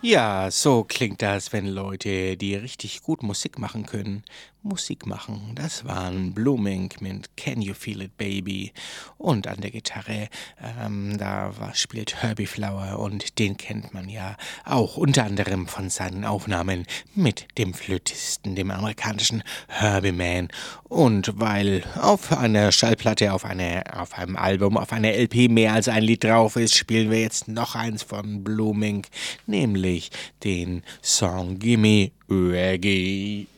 Ja, so klingt das, wenn Leute, die richtig gut Musik machen können, Musik machen. Das waren Blooming mit Can You Feel It, Baby? Und an der Gitarre, spielt Herbie Flower und den kennt man ja auch unter anderem von seinen Aufnahmen mit dem Flötisten, dem amerikanischen Herbie Mann. Und weil auf einer Schallplatte, auf einem Album, auf einer LP mehr als ein Lied drauf ist, spielen wir jetzt noch eins von Blooming, nämlich den Song Gimme Reggae.